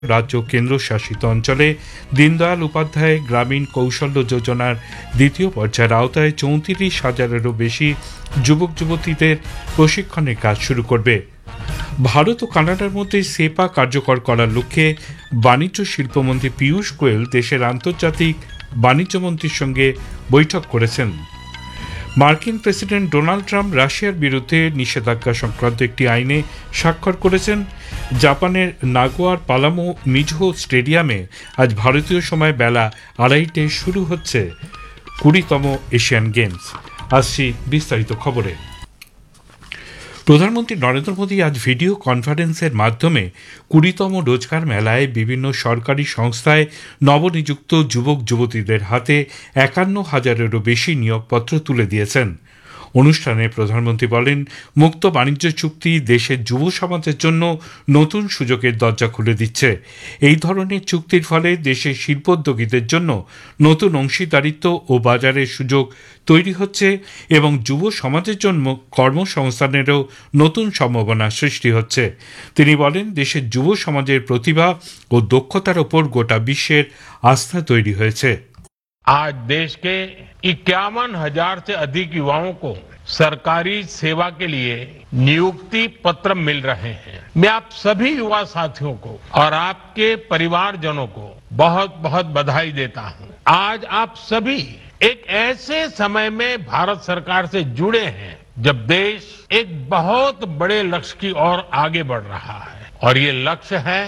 রাজ্য কেন্দ্রশাসিত অঞ্চলে দীনদয়াল উপাধ্যায় গ্রামীণ কৌশল্য যোজনার দ্বিতীয় পর্যায়ের আওতায় ৩৪,০০০-এরও বেশি যুবক যুবতীদের প্রশিক্ষণের কাজ শুরু করবে। ভারত ও কানাডার মধ্যে সেপা কার্যকর করার লক্ষ্যে বাণিজ্য শিল্পমন্ত্রী পীযূষ গোয়েল দেশের আন্তর্জাতিক বাণিজ্য মন্ত্রীর সঙ্গে বৈঠক করেছেন। মার্কিন প্রেসিডেন্ট ডোনাল্ড ট্রাম্প রাশিয়ার বিরুদ্ধে নিষেধাজ্ঞা সংক্রান্ত একটি আইনে স্বাক্ষর করেছেন। জাপানের নাগোয়ার পালামো মিজহো স্টেডিয়ামে আজ ভারতীয় সময় বেলা ২:৩০ শুরু হচ্ছে ২০তম এশিয়ান গেমস। আসছি বিস্তারিত খবরে। প্রধানমন্ত্রী নরেন্দ্র মোদী আজ ভিডিও কনফারেন্সের মাধ্যমে ২০তম রোজগার মেলায় বিভিন্ন সরকারি সংস্থায় নবনিযুক্ত যুবক যুবতীদের হাতে ৫১,০০০-এরও বেশি নিয়োগপত্র তুলে দিয়েছেন। অনুষ্ঠানে প্রধানমন্ত্রী বলেন, মুক্ত বাণিজ্য চুক্তি দেশের যুব সমাজের জন্য নতুন সুযোগের দরজা খুলে দিচ্ছে। এই ধরনের চুক্তির ফলে দেশের শিল্পোদ্যোগীদের জন্য নতুন অংশীদারিত্ব ও বাজারের সুযোগ তৈরি হচ্ছে এবং যুব সমাজের জন্য কর্মসংস্থানেরও নতুন সম্ভাবনা সৃষ্টি হচ্ছে। তিনি বলেন, দেশের যুব সমাজের প্রতিভা ও দক্ষতার ওপর গোটা বিশ্বের আস্থা তৈরি হয়েছে। आज देश के 51,000 से अधिक युवाओं को सरकारी सेवा के लिए नियुक्ति पत्र मिल रहे हैं। मैं आप सभी युवा साथियों को और आपके परिवारजनों को बहुत बहुत बधाई देता हूं। आज आप सभी एक ऐसे समय में भारत सरकार से जुड़े हैं जब देश एक बहुत बड़े लक्ष्य की ओर आगे बढ़ रहा है और ये लक्ष्य है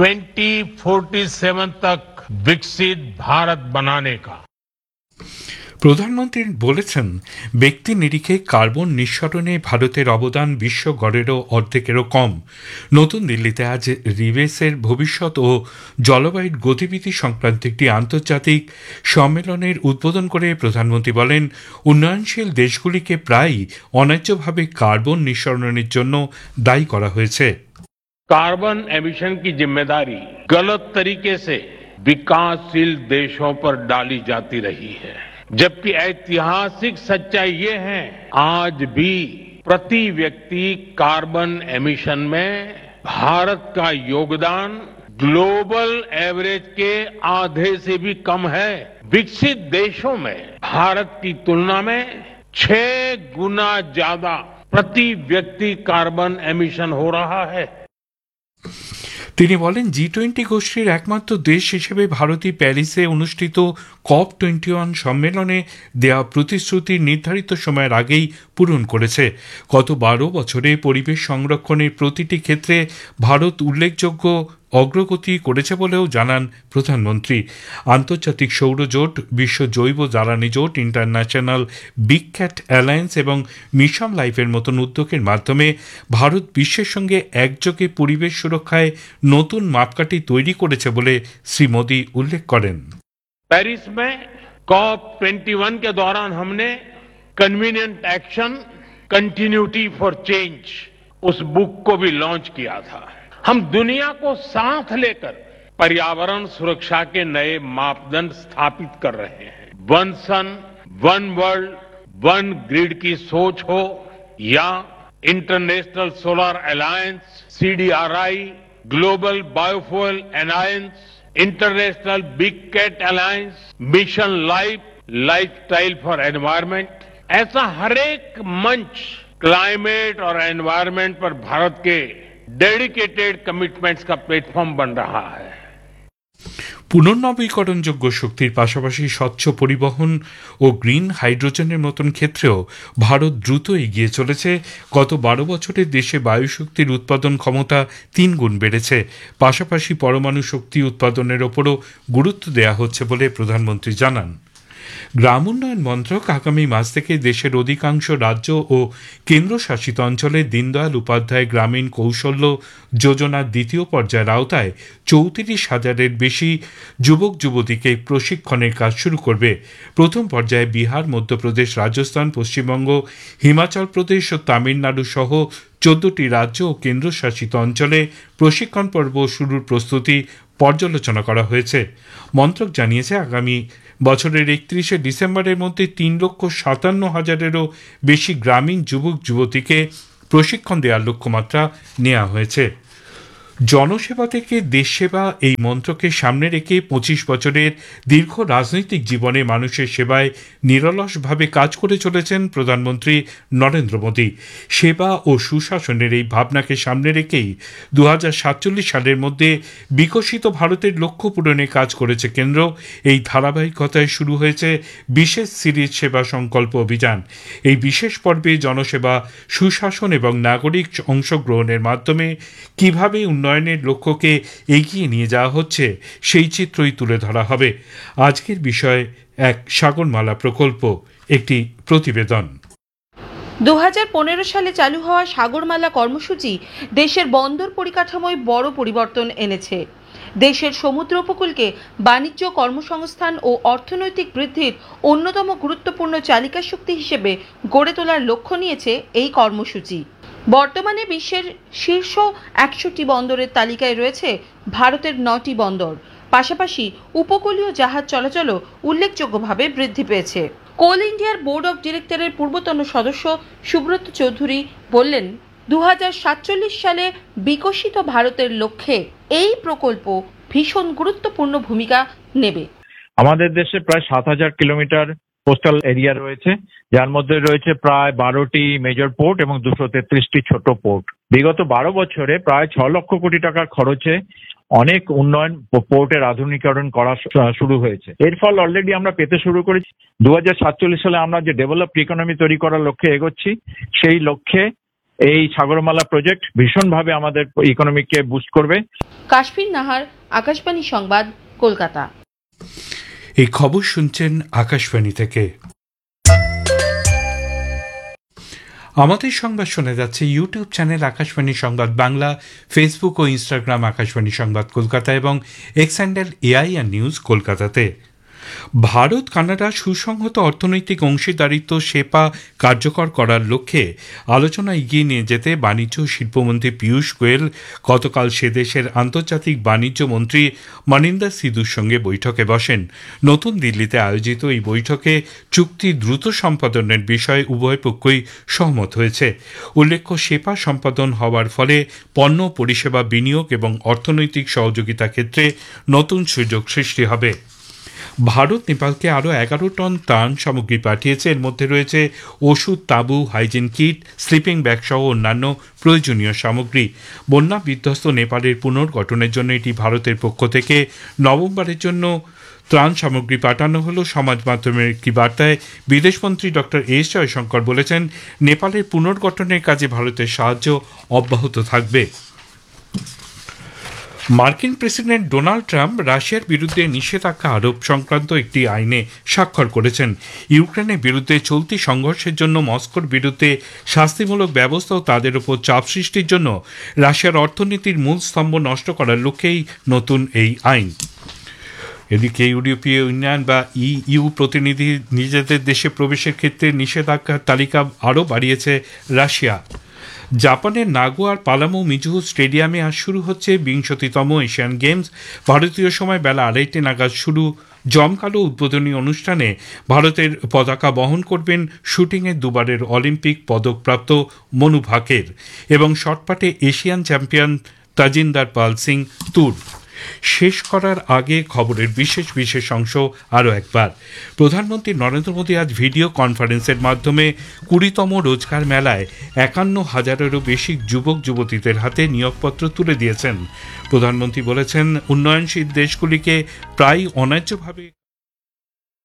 2047 तक विकसित भारत बनाने का। প্রধানমন্ত্রী বলেছেন, ব্যক্তি নিরিখে কার্বন নিঃসরণে ভারতের অবদান বিশ্ব গড়েরও অর্ধেকেরও কম। নতুন দিল্লিতে আজ রিভেসের ভবিষ্যৎ ও জলবায়ুর গতিবিধি সংক্রান্ত একটি আন্তর্জাতিক সম্মেলনের উদ্বোধন করে প্রধানমন্ত্রী বলেন, উন্নয়নশীল দেশগুলিকে প্রায়ই অন্যায্যভাবে কার্বন নিঃসরণের জন্য দায়ী করা হয়েছে। कार्बन एमिशन की जिम्मेदारी गलत तरीके से विकासशील देशों पर डाली जाती रही है, जबकि ऐतिहासिक सच्चाई ये है आज भी प्रति व्यक्ति कार्बन एमिशन में भारत का योगदान ग्लोबल एवरेज के आधे से भी कम है। विकसित देशों में भारत की तुलना में 6 गुना ज्यादा प्रति व्यक्ति कार्बन एमिशन हो रहा है। তিনি বলেন, G20 গোষ্ঠীর একমাত্র দেশ হিসেবে ভারতই প্যারিসে অনুষ্ঠিত COP21 সম্মেলনে দেওয়া প্রতিশ্রুতি নির্ধারিত সময়ের আগেই পূরণ করেছে। গত ১২ বছরে পরিবেশ সংরক্ষণের প্রতিটি ক্ষেত্রে ভারত উল্লেখযোগ্য অগ্রগতি করেছে বলেও জানান প্রধানমন্ত্রী। আন্তর্জাতিক সৌর জোট, বিশ্ব জৈব জ্বালানি জোট, ইন্টারন্যাশনাল বিগ ক্যাট অ্যালায়েন্স এবং মিশন লাইফের মতন উদ্যোগের মাধ্যমে ভারত বিশ্বের সঙ্গে একযোগে পরিবেশ সুরক্ষায় নতুন মাপকাঠি তৈরি করেছে বলে শ্রী মোদী উল্লেখ করেন। पेरिस में COP21 के दौरान हमने convenient action continuity for change उस बुक को भी लॉन्च किया था। हम दुनिया को साथ लेकर पर्यावरण सुरक्षा के नए मापदंड स्थापित कर रहे हैं। वन सन, वन वर्ल्ड, वन ग्रिड की सोच हो या international solar alliance, CDRI, global biofuel alliance, international big cat alliance, mission life, lifestyle for environment, ऐसा हर एक मंच क्लाइमेट और एनवायरमेंट पर भारत के डेडिकेटेड कमिटमेंट्स का प्लेटफॉर्म बन रहा है। পুনর্নবীকরণযোগ্য শক্তির পাশাপাশি স্বচ্ছ পরিবহন ও গ্রিন হাইড্রোজেনের মতন ক্ষেত্রেও ভারত দ্রুত এগিয়ে চলেছে। গত ১২ বছরে দেশে বায়ুশক্তির উৎপাদন ক্ষমতা ৩ গুণ বেড়েছে। পাশাপাশি পরমাণু শক্তি উৎপাদনের ওপরও গুরুত্ব দেওয়া হচ্ছে বলে প্রধানমন্ত্রী জানান। গ্রাম উন্নয়ন মন্ত্রক আগামী মাস থেকে দেশের অধিকাংশ রাজ্য ও কেন্দ্রশাসিত অঞ্চলে দীনদয়াল উপাধ্যায় গ্রামীণ কৌশল্য যোজনার দ্বিতীয় পর্যায়ের আওতায় ৩৪,০০০-এর বেশি যুবক যুবতীকে প্রশিক্ষণের কাজ শুরু করবে। প্রথম পর্যায়ে বিহার, মধ্যপ্রদেশ, রাজস্থান, পশ্চিমবঙ্গ, হিমাচল প্রদেশ ও তামিলনাড়ু সহ ১৪টি রাজ্য ও কেন্দ্রশাসিত অঞ্চলে প্রশিক্ষণ পর্ব শুরুর প্রস্তুতি পর্যালোচনা করা হয়েছে। মন্ত্রক জানিয়েছে, আগামী বছরের ৩১শে ডিসেম্বরের মধ্যে ৩,৫৭,০০০-এরও বেশি গ্রামীণ যুবক যুবতীকে প্রশিক্ষণ দেওয়ার লক্ষ্যমাত্রা নেওয়া হয়েছে। জনসেবা থেকে দেশ সেবা এই মন্ত্রকে সামনে রেখে ২৫ বছরের দীর্ঘ রাজনৈতিক জীবনে মানুষের সেবায় নিরলসভাবে কাজ করে চলেছেন প্রধানমন্ত্রী নরেন্দ্র মোদী। সেবা ও সুশাসনের এই ভাবনাকে সামনে রেখেই ২০৪৭ সালের মধ্যে বিকশিত ভারতের লক্ষ্য পূরণে কাজ করেছে কেন্দ্র। এই ধারাবাহিকতায় শুরু হয়েছে বিশেষ সিরিজ সেবা সংকল্প অভিযান। এই বিশেষ পর্বে জনসেবা, সুশাসন এবং নাগরিক অংশগ্রহণের মাধ্যমে কিভাবে উন্নয়নের লক্ষ্যকে এগিয়ে নিয়ে যাওয়া হচ্ছে সেই চিত্রই তুলে ধরা হবে। আজকের বিষয় এক সাগরমালা প্রকল্প, একটি প্রতিবেদন। ২০১৫ সালে চালু হওয়া সাগরমালা কর্মসূচি দেশের বন্দর পরিকাঠামোয় বড় পরিবর্তন এনেছে। দেশের সমুদ্র উপকূলকে বাণিজ্য, কর্মসংস্থান ও অর্থনৈতিক বৃদ্ধির অন্যতম গুরুত্বপূর্ণ চালিকা শক্তি হিসেবে গড়ে তোলার লক্ষ্য নিয়েছে এই কর্মসূচি। বর্তমানে বিশ্বের শীর্ষ ১০০টি বন্দরের তালিকায় রয়েছে ভারতের ৯টি বন্দর। পাশাপাশি উপকূলীয় জাহাজ চলাচলও উল্লেখযোগ্যভাবে বৃদ্ধি পেয়েছে। কোল ইন্ডিয়ার বোর্ড অব ডিরেক্টরের পূর্বতন সদস্য সুব্রত চৌধুরী বললেন, ২০৪৭ সালে বিকশিত ভারতের লক্ষ্যে এই প্রকল্প ভীষণ গুরুত্বপূর্ণ ভূমিকা নেবে। আমাদের দেশে প্রায় ৭,০০০ কিলোমিটার কোস্টাল এরিয়া রয়েছে, যার মধ্যে রয়েছে প্রায় ১২টি মেজর পোর্ট এবং ২৩৩টি ছোট পোর্ট। বিগত ১২ বছরে প্রায় ৬ লক্ষ কোটি টাকার খরচে অনেক উন্নয়ন পোর্টের আধুনিকীকরণ করা শুরু হয়েছে। এর ফল অলরেডি আমরা পেতে শুরু করেছি। ২০৪৭ সালে আমরা যে ডেভেলপড ইকোনমি তৈরি করার লক্ষ্যে এগোচ্ছি, সেই লক্ষ্যে এই সাগরমালা প্রজেক্ট ভীষণভাবে আমাদের ইকোনমিকে বুস্ট করবে। কাশ্মীর নাহার, আকাশবাণী সংবাদ, কলকাতা। এই খবর শুনছেন আকাশবাণী থেকে। আমাদের সংবাদ শোনা যাচ্ছে ইউটিউব চ্যানেল আকাশবাণী সংবাদ বাংলা, ফেসবুক ও ইনস্টাগ্রাম আকাশবাণী সংবাদ কলকাতা এবং এক্স হ্যান্ডেল এআইআর নিউজ কলকাতাতে। ভারত কানাডা সুসংহত অর্থনৈতিক অংশীদারিত্ব সেপা কার্যকর করার লক্ষ্যে আলোচনা এগিয়ে নিয়ে যেতে বাণিজ্য ও শিল্পমন্ত্রী পীয়ূষ গোয়েল গতকাল সে দেশের আন্তর্জাতিক বাণিজ্য মন্ত্রী মনিন্দর সিধুর সঙ্গে বৈঠকে বসেন। নতুন দিল্লিতে আয়োজিত এই বৈঠকে চুক্তি দ্রুত সম্পাদনের বিষয়ে উভয় পক্ষই সহমত হয়েছে। উল্লেখ্য, সেপা সম্পাদন হওয়ার ফলে পণ্য, পরিষেবা, বিনিয়োগ এবং অর্থনৈতিক সহযোগিতা ক্ষেত্রে নতুন সুযোগ সৃষ্টি হবে। ভারত নেপালকে আরও ১১ টন ত্রাণ সামগ্রী পাঠিয়েছে। এর মধ্যে রয়েছে ওষুধ, তাঁবু, হাইজিন কিট, স্লিপিং ব্যাগ সহ অন্যান্য প্রয়োজনীয় সামগ্রী। বন্যা বিধ্বস্ত নেপালের পুনর্গঠনের জন্য এটি ভারতের পক্ষ থেকে নভেম্বরের জন্য ত্রাণ সামগ্রী পাঠানো হলো। সমাজ মাধ্যমের একটি বার্তায় বিদেশমন্ত্রী ডক্টর এস জয়শঙ্কর বলেছেন, নেপালের পুনর্গঠনের কাজে ভারতের সাহায্য অব্যাহত থাকবে। মার্কিন প্রেসিডেন্ট ডোনাল্ড ট্রাম্প রাশিয়ার বিরুদ্ধে নিষেধাজ্ঞা আরোপ সংক্রান্ত একটি আইনে স্বাক্ষর করেছেন। ইউক্রেনের বিরুদ্ধে চলতি সংঘর্ষের জন্য মস্কোর বিরুদ্ধে শাস্তিমূলক ব্যবস্থা ও তাদের উপর চাপ সৃষ্টির জন্য রাশিয়ার অর্থনীতির মূল স্তম্ভ নষ্ট করার লক্ষ্যেই নতুন এই আইন। এদিকে ইউরোপীয় ইউনিয়ন বা ইইউ প্রতিনিধি নিজেদের দেশে প্রবেশের ক্ষেত্রে নিষেধাজ্ঞার তালিকা আরও বাড়িয়েছে রাশিয়া। জাপানের নাগোয়ার পালামু মিজুহু স্টেডিয়ামে আজ শুরু হচ্ছে ২০তম এশিয়ান গেমস। ভারতীয় সময় বেলা ২:৩০ নাগাদ শুরু জমকালো উদ্বোধনী অনুষ্ঠানে ভারতের পতাকা বহন করবেন শুটিংয়ের দুবারের অলিম্পিক পদকপ্রাপ্ত মনু ভাকের এবং শটপাটে এশিয়ান চ্যাম্পিয়ন তাজিন্দার পাল সিং তুর। শেষ করার আগে খবরের বিশেষ অংশ আরও একবার। প্রধানমন্ত্রী নরেন্দ্র মোদী আজ ভিডিও কনফারেন্সের মাধ্যমে ২০তম রোজগার মেলায় ৫১,০০০-এরও বেশি যুবক যুবতীদের হাতে নিয়োগপত্র তুলে দিয়েছেন। প্রধানমন্ত্রী বলেছেন, উন্নয়নশীল দেশগুলিকে প্রায় অন্যায্যভাবে